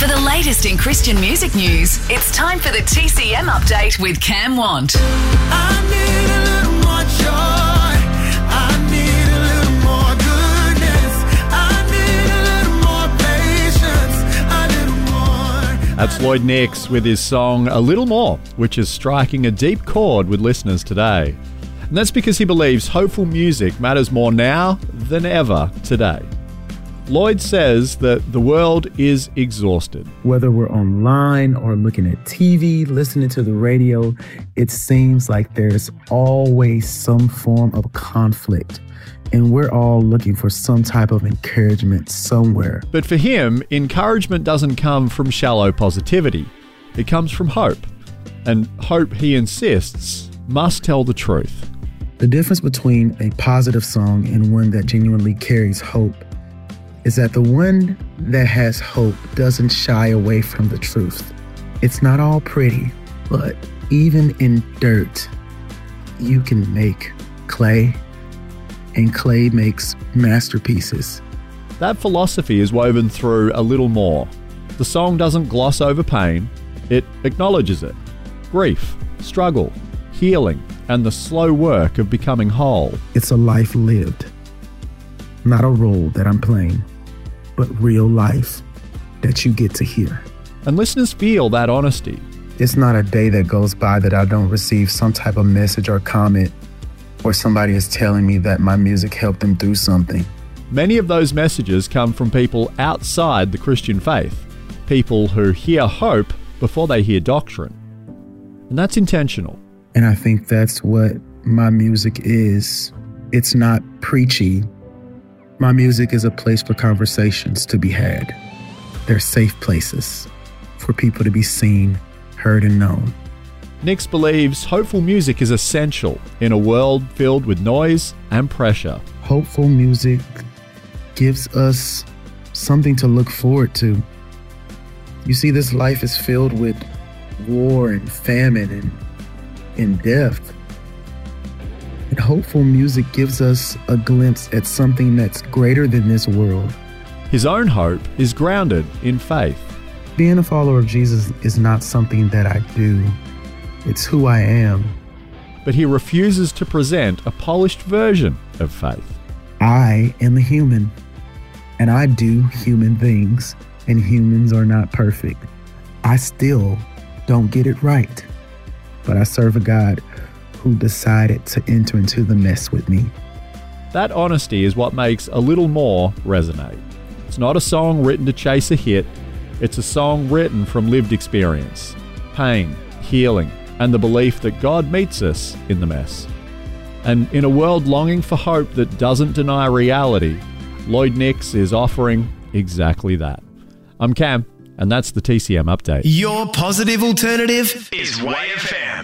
For the latest in Christian music news, it's time for the TCM Update with Cam Want. I need a little more joy. I need a little more goodness. I need a little more patience. A little more. That's Lloyd Nix with his song A Little More, which is striking a deep chord with listeners today. And that's because he believes hopeful music matters more now than ever today. Lloyd says that the world is exhausted. Whether we're online or looking at TV, listening to the radio, it seems like there's always some form of conflict. And we're all looking for some type of encouragement somewhere. But for him, encouragement doesn't come from shallow positivity. It comes from hope. And hope, he insists, must tell the truth. The difference between a positive song and one that genuinely carries hope is that the one that has hope doesn't shy away from the truth. It's not all pretty, but even in dirt, you can make clay, and clay makes masterpieces. That philosophy is woven through A Little More. The song doesn't gloss over pain, it acknowledges it. Grief, struggle, healing, and the slow work of becoming whole. It's a life lived, not a role that I'm playing, but real life that you get to hear. And listeners feel that honesty. It's not a day that goes by that I don't receive some type of message or comment, or somebody is telling me that my music helped them through something. Many of those messages come from people outside the Christian faith, people who hear hope before they hear doctrine. And that's intentional. And I think that's what my music is. It's not preachy. My music is a place for conversations to be had. They're safe places for people to be seen, heard, and known. Nix believes hopeful music is essential in a world filled with noise and pressure. Hopeful music gives us something to look forward to. You see, this life is filled with war and famine and death. And hopeful music gives us a glimpse at something that's greater than this world. His own hope is grounded in faith. Being a follower of Jesus is not something that I do. It's who I am. But he refuses to present a polished version of faith. I am a human, and I do human things, and humans are not perfect. I still don't get it right, but I serve a God who decided to enter into the mess with me. That honesty is what makes A Little More resonate. It's not a song written to chase a hit. It's a song written from lived experience, pain, healing, and the belief that God meets us in the mess. And in a world longing for hope that doesn't deny reality, Lloyd Nix is offering exactly that. I'm Cam, and that's the TCM Update. Your positive alternative is YFM.